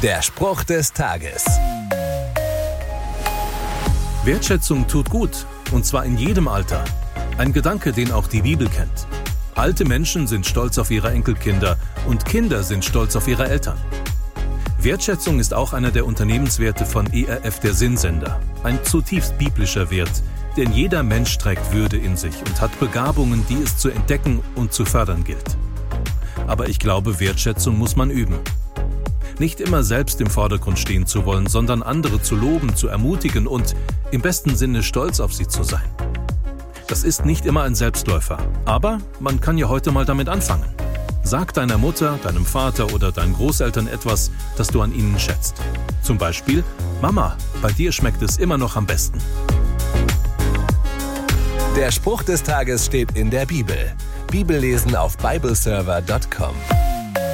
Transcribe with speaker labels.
Speaker 1: Der Spruch des Tages.
Speaker 2: Wertschätzung tut gut, und zwar in jedem Alter. Ein Gedanke, den auch die Bibel kennt. Alte Menschen sind stolz auf ihre Enkelkinder und Kinder sind stolz auf ihre Eltern. Wertschätzung ist auch einer der Unternehmenswerte von ERF der Sinnsender. Ein zutiefst biblischer Wert, denn jeder Mensch trägt Würde in sich und hat Begabungen, die es zu entdecken und zu fördern gilt. Aber ich glaube, Wertschätzung muss man üben. Nicht immer selbst im Vordergrund stehen zu wollen, sondern andere zu loben, zu ermutigen und im besten Sinne stolz auf sie zu sein. Das ist nicht immer ein Selbstläufer, aber man kann ja heute mal damit anfangen. Sag deiner Mutter, deinem Vater oder deinen Großeltern etwas, das du an ihnen schätzt. Zum Beispiel: Mama, bei dir schmeckt es immer noch am besten.
Speaker 1: Der Spruch des Tages steht in der Bibel. Bibellesen auf bibleserver.com.